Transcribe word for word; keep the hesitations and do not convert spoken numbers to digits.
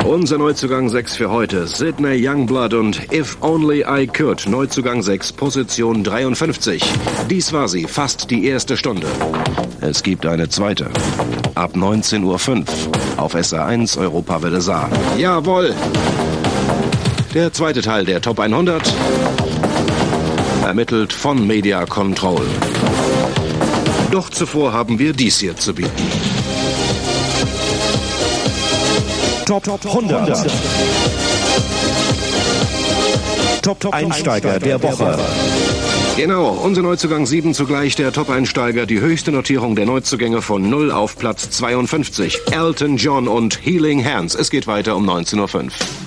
Unser Neuzugang sechs für heute. Sydney Youngblood und If Only I Could. Neuzugang sechs, Position dreiundfünfzig. Dies war sie, fast die erste Stunde. Es gibt eine zweite. Ab neunzehn Uhr fünf. Auf S R eins Europawelle Saar. Jawohl! Der zweite Teil der Top hundert. Ermittelt von Media Control. Doch zuvor haben wir dies hier zu bieten. Top hundert. Top Einsteiger der Woche. Genau, unser Neuzugang sieben, zugleich der Top-Einsteiger, die höchste Notierung der Neuzugänge von null auf Platz zweiundfünfzig. Elton John und Healing Hands. Es geht weiter um neunzehn Uhr fünf.